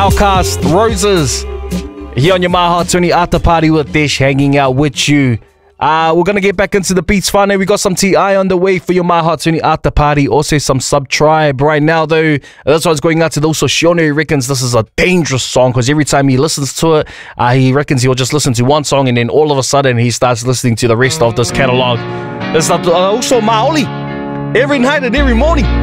Outcast, Roses. Here on your Maha Tuni After Party with Dish, hanging out with you. We're going to get back into the beats finally. We got some T.I. on the way for your Maha Tuni After Party. Also some Sub-Tribe. Right now though, this one's going out to those. So Shione reckons this is a dangerous song because every time he listens to it, he reckons he'll just listen to one song and then all of a sudden he starts listening to the rest of this catalog. There's also Maoli every night and every morning.